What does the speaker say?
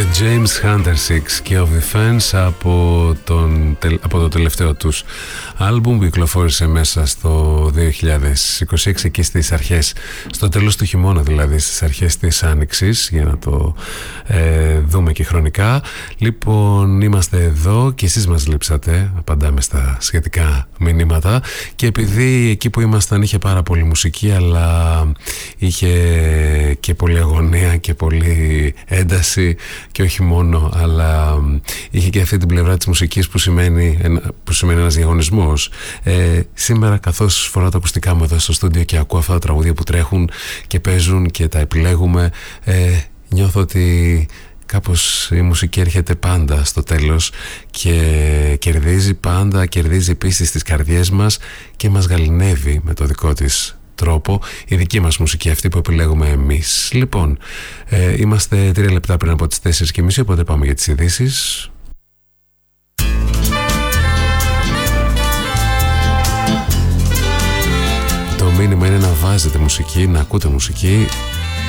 James Hunter 6 και of Defense από το τελευταίο τους άλμπουμ που κυκλοφόρησε μέσα στο 2026, εκεί στις αρχές, στο τέλος του χειμώνα δηλαδή, στις αρχές της Άνοιξης, για να το δούμε και χρονικά. Λοιπόν, είμαστε εδώ και εσείς μας λείψατε, απαντάμε στα σχετικά μηνύματα, και επειδή εκεί που ήμασταν είχε πάρα πολύ μουσική, αλλά είχε και πολλή αγωνία και πολλή ένταση, και όχι μόνο, αλλά είχε και αυτή την πλευρά της μουσικής που σημαίνει ένας διαγωνισμός. Σήμερα, καθώς φοράω τα ακουστικά μου εδώ στο στούντιο και ακούω αυτά τα τραγούδια που τρέχουν και παίζουν και τα επιλέγουμε, νιώθω ότι κάπως η μουσική έρχεται πάντα στο τέλος και κερδίζει πάντα, κερδίζει επίσης στις καρδιές μας και μας γαληνεύει με το δικό της τρόπο, η δική μας μουσική, αυτή που επιλέγουμε εμείς. Λοιπόν, είμαστε 3 λεπτά πριν από τις 4:30, οπότε πάμε για τις ειδήσεις. Το μήνυμα είναι να βάζετε μουσική, να ακούτε μουσική,